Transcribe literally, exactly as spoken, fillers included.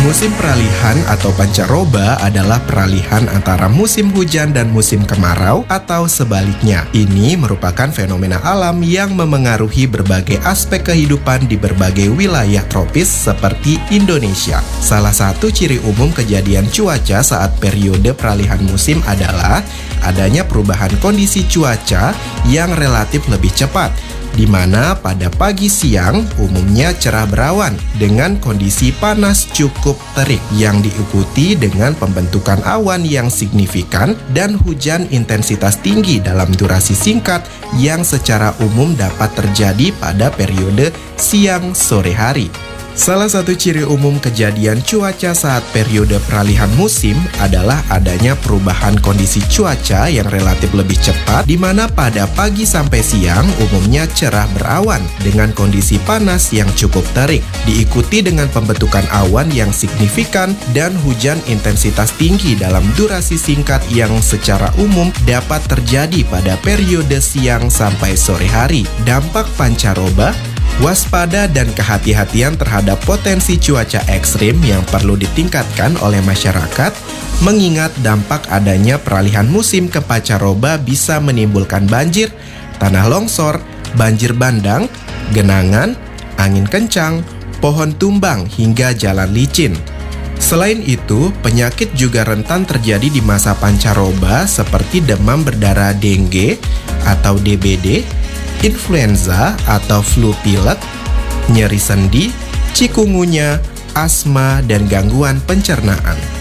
Musim peralihan atau pancaroba adalah peralihan antara musim hujan dan musim kemarau atau sebaliknya. Ini merupakan fenomena alam yang memengaruhi berbagai aspek kehidupan di berbagai wilayah tropis seperti Indonesia. Salah satu ciri umum kejadian cuaca saat periode peralihan musim adalah adanya perubahan kondisi cuaca yang relatif lebih cepat, di mana pada pagi siang umumnya cerah berawan dengan kondisi panas cukup terik yang diikuti dengan pembentukan awan yang signifikan dan hujan intensitas tinggi dalam durasi singkat yang secara umum dapat terjadi pada periode siang sore hari. Salah satu ciri umum kejadian cuaca saat periode peralihan musim adalah adanya perubahan kondisi cuaca yang relatif lebih cepat, di mana pada pagi sampai siang umumnya cerah berawan dengan kondisi panas yang cukup terik, diikuti dengan pembentukan awan yang signifikan dan hujan intensitas tinggi dalam durasi singkat yang secara umum dapat terjadi pada periode siang sampai sore hari. Dampak pancaroba: waspada dan kehati-hatian terhadap potensi cuaca ekstrim yang perlu ditingkatkan oleh masyarakat, mengingat dampak adanya peralihan musim ke pancaroba bisa menimbulkan banjir, tanah longsor, banjir bandang, genangan, angin kencang, pohon tumbang, hingga jalan licin. Selain itu, penyakit juga rentan terjadi di masa pancaroba seperti demam berdarah dengue atau D B D, influenza atau flu pilek, nyeri sendi, cikungunya, asma, dan gangguan pencernaan.